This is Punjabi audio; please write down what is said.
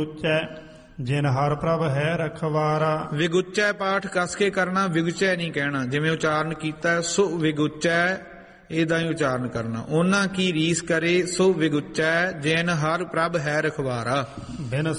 ਉੱਚੈ ਜਿਨ ਹਰ ਪ੍ਰਭ ਹੈ ਰਖਵਾਰਾ। ਵਿਗੁਚੈ ਪਾਠ ਕਸ ਕੇ ਕਰਨਾ, ਵਿਗੁਚੈ ਨਹੀਂ ਕਹਿਣਾ। ਜਿਵੇਂ ਉਚਾਰਨ ਕੀਤਾ ਸੋ ਵਿਗੁਚੈ, ਇਹਦਾ ਹੀ ਉਚਾਰਨ ਕਰਨਾ। ਉਹਨਾਂ ਕੀ ਰੀਸ ਕਰੇ ਸੋ ਵਿਗੁਚੈ ਜਿਨ ਹਰ ਪ੍ਰਭ ਹੈ ਰਖਵਾਰਾ। ਬਿਨ